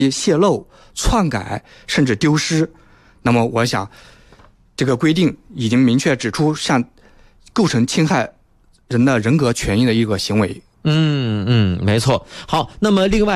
泄露、篡改甚至丢失。那么我想这个规定已经明确指出像构成侵害人的人格权益的一个行为。 没错。好，那么另外